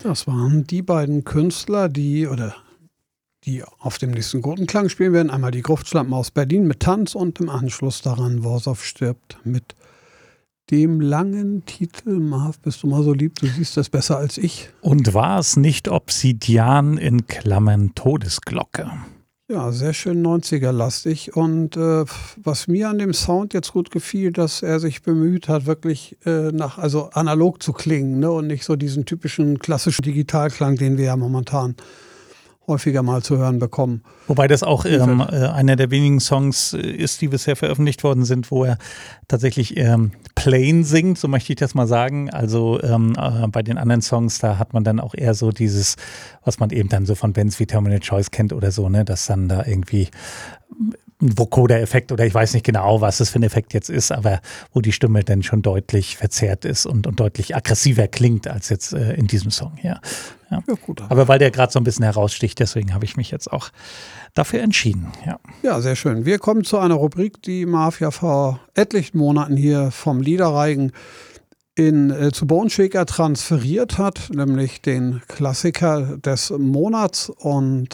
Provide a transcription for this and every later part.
Das waren die beiden Künstler, die auf dem nächsten Gurtenklang spielen werden. Einmal die Gruftschlampen aus Berlin mit Tanz und im Anschluss daran Worsow stirbt mit dem langen Titel. Marv, bist du mal so lieb, du siehst das besser als ich. Und war es nicht Obsidian in Klammern Todesglocke? Ja, sehr schön 90er-lastig. Und was mir an dem Sound jetzt gut gefiel, dass er sich bemüht hat, wirklich also analog zu klingen, ne? Und nicht so diesen typischen klassischen Digitalklang, den wir ja momentan häufiger mal zu hören bekommen. Wobei das auch einer der wenigen Songs ist, die bisher veröffentlicht worden sind, wo er tatsächlich plain singt, so möchte ich das mal sagen. Also bei den anderen Songs, da hat man dann auch eher so dieses, was man eben dann so von Bands wie Terminal Choice kennt oder so, ne, dass dann da irgendwie ein Vocoder-Effekt oder ich weiß nicht genau, was das für ein Effekt jetzt ist, aber wo die Stimme dann schon deutlich verzerrt ist und deutlich aggressiver klingt als jetzt in diesem Song hier. Ja. Ja, gut. Aber weil der gerade so ein bisschen heraussticht, deswegen habe ich mich jetzt auch dafür entschieden. Ja, sehr schön. Wir kommen zu einer Rubrik, die Marv ja vor etlichen Monaten hier vom Liederreigen zu Bone Shaker transferiert hat, nämlich den Klassiker des Monats. Und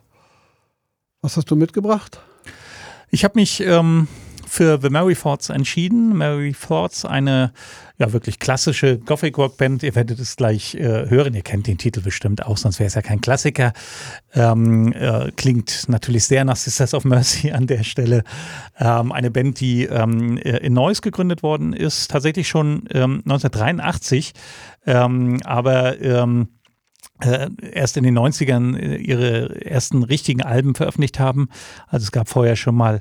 was hast du mitgebracht? Ich habe mich für The Merry Thoughts entschieden. Merry Thoughts, eine ja wirklich klassische Gothic Rock Band. Ihr werdet es gleich hören. Ihr kennt den Titel bestimmt auch, sonst wäre es ja kein Klassiker. Klingt natürlich sehr nach Sisters of Mercy an der Stelle. Eine Band, die in Neuss gegründet worden ist, tatsächlich schon 1983, aber erst in den 90ern ihre ersten richtigen Alben veröffentlicht haben. Also es gab vorher schon mal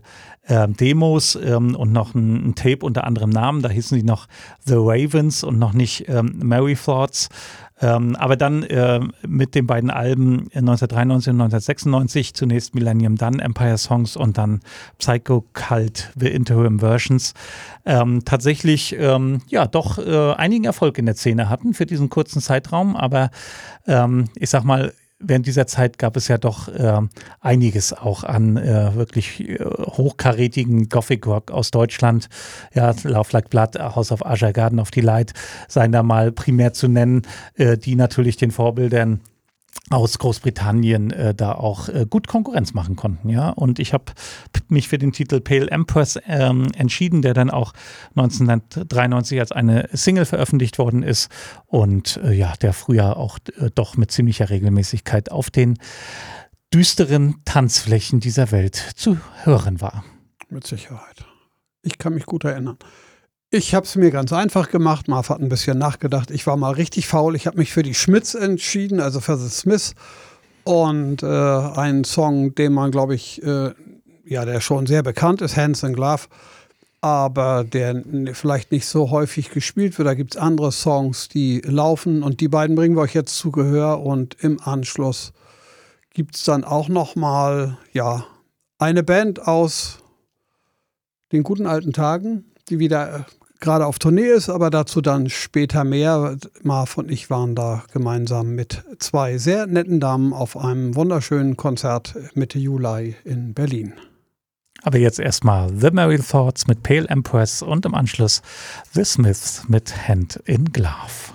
Demos und noch ein Tape unter anderem Namen. Da hießen sie noch The Ravens und noch nicht Merry Thoughts. Aber dann mit den beiden Alben 1993 und 1996, zunächst Millennium, dann Empire Songs und dann Psycho Cult, The Interim Versions, tatsächlich doch einigen Erfolg in der Szene hatten für diesen kurzen Zeitraum. Aber ich sag mal, während dieser Zeit gab es ja doch einiges auch an wirklich hochkarätigen Gothic Rock aus Deutschland. Ja, Love Like Blood, House of Usher, Garden of Delight seien da mal primär zu nennen, die natürlich den Vorbildern aus Großbritannien da auch gut Konkurrenz machen konnten, ja. Und ich habe mich für den Titel Pale Empress entschieden, der dann auch 1993 als eine Single veröffentlicht worden ist und der früher auch doch mit ziemlicher Regelmäßigkeit auf den düsteren Tanzflächen dieser Welt zu hören war. Mit Sicherheit. Ich kann mich gut erinnern. Ich habe es mir ganz einfach gemacht. Marv hat ein bisschen nachgedacht. Ich war mal richtig faul. Ich habe mich für die Schmitz entschieden, also für The Smiths. Und einen Song, den man, glaube ich, der schon sehr bekannt ist, Hands in Glove, aber der vielleicht nicht so häufig gespielt wird. Da gibt es andere Songs, die laufen. Und die beiden bringen wir euch jetzt zu Gehör. Und im Anschluss gibt es dann auch noch mal eine Band aus den guten alten Tagen, die wieder gerade auf Tournee ist, aber dazu dann später mehr. Marv und ich waren da gemeinsam mit zwei sehr netten Damen auf einem wunderschönen Konzert Mitte Juli in Berlin. Aber jetzt erstmal The Merry Thoughts mit Pale Empress und im Anschluss The Smiths mit Hand in Glove.